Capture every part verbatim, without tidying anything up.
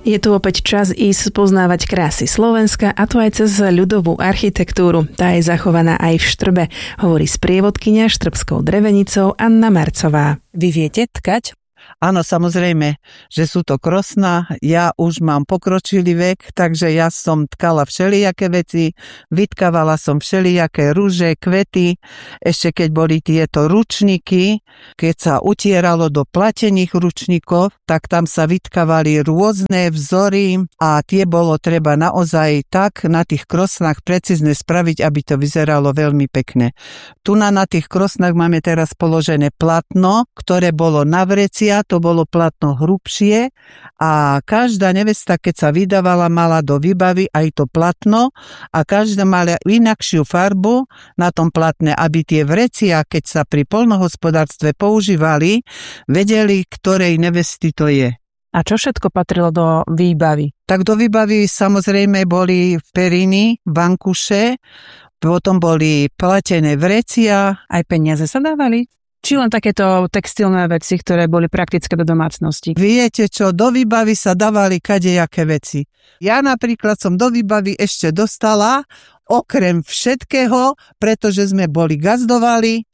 Je tu opäť čas ísť spoznávať krásy Slovenska, a to aj cez ľudovú architektúru. Tá je zachovaná aj v Štrbe, hovorí sprievodkyňa štrbskou drevenicou Anna Marcová. Vy viete tkať? Áno, samozrejme, že sú to krosná. Ja už mám pokročilý vek, takže ja som tkala všelijaké veci, vytkávala som všelijaké rúže, kvety. Ešte keď boli tieto ručníky, keď sa utieralo do platených ručníkov, tak tam sa vytkávali rôzne vzory a tie bolo treba naozaj tak na tých krosnách precízne spraviť, aby to vyzeralo veľmi pekne. Tu na, na tých krosnách máme teraz položené platno, ktoré bolo na vrecia, to bolo platno hrubšie a každá nevesta, keď sa vydávala, mala do výbavy aj to platno a každá mala inakšiu farbu na tom platne, aby tie vrecia, keď sa pri poľnohospodárstve používali, vedeli, ktorej nevesty to je. A čo všetko patrilo do výbavy? Tak do výbavy samozrejme boli periny, vankuše, potom boli platené vrecia. Aj peniaze sa dávali? Či len takéto textilné veci, ktoré boli praktické do domácnosti? Viete čo, do výbavy sa dávali kadejaké veci. Ja napríklad som do výbavy ešte dostala, okrem všetkého, pretože sme boli gazdovali,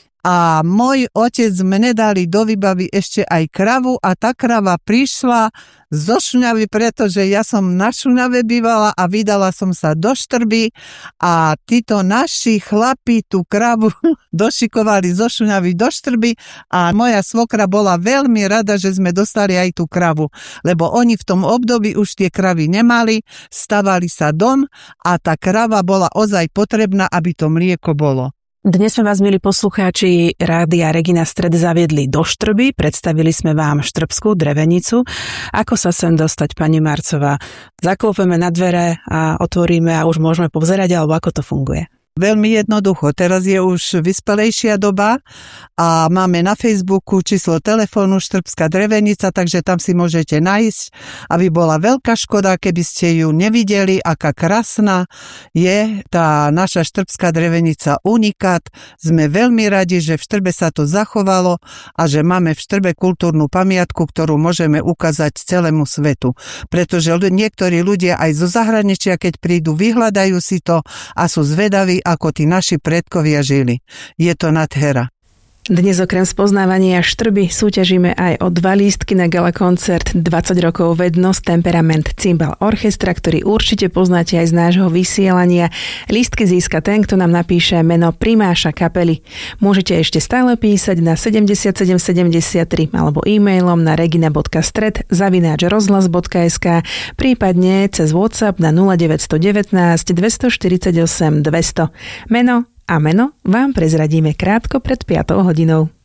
a môj otec mne dali do výbavy ešte aj kravu a tá krava prišla zo Šuňavy, pretože ja som na Šuňave bývala a vydala som sa do Štrby a títo naši chlapi tú kravu došikovali zo Šuňavy do Štrby a moja svokra bola veľmi rada, že sme dostali aj tú kravu, lebo oni v tom období už tie kravy nemali, stavali sa dom a tá krava bola ozaj potrebná, aby to mlieko bolo. Dnes sme vás, milí poslucháči Rádia Regina Stred, zaviedli do Štrby, predstavili sme vám štrbskú drevenicu. Ako sa sem dostať, pani Marcová? Zaklopeme na dvere a otvoríme a už môžeme povzerať, alebo ako to funguje? Veľmi jednoducho. Teraz je už vyspelejšia doba a máme na Facebooku číslo telefónu Štrbská drevenica, takže tam si môžete nájsť, aby bola veľká škoda, keby ste ju nevideli, aká krásna je tá naša Štrbská drevenica unikát. Sme veľmi radi, že v Štrbe sa to zachovalo a že máme v Štrbe kultúrnu pamiatku, ktorú môžeme ukázať celému svetu. Pretože niektorí ľudia aj zo zahraničia, keď prídu, vyhľadajú si to a sú zvedaví, ako tí naši predkovia žili. Je to nádhera. Dnes okrem spoznávania Štrby súťažíme aj o dva lístky na gala koncert dvadsať rokov Vednosť Temperament Cimbal Orchestra, ktorý určite poznáte aj z nášho vysielania. Lístky získa ten, kto nám napíše meno primáša kapely. Môžete ešte stále písať na sedemdesiatsedem sedemdesiattri alebo e-mailom na regina bodka stred zavináč rozhlas bodka es ká, prípadne cez WhatsApp na nula deväť jedna deväť dvestoštyridsaťosem dvesto. Meno a meno vám prezradíme krátko pred piatou hodinou.